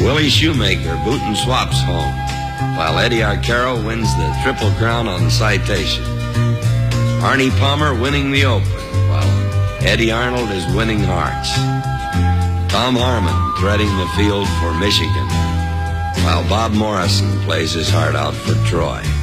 Willie Shoemaker booting swaps home, while Eddie Arcaro wins the Triple Crown on Citation. Arnie Palmer winning the Open, while Eddie Arnold is winning hearts. Tom Harmon threading the field for Michigan, while Bob Morrison plays his heart out for Troy.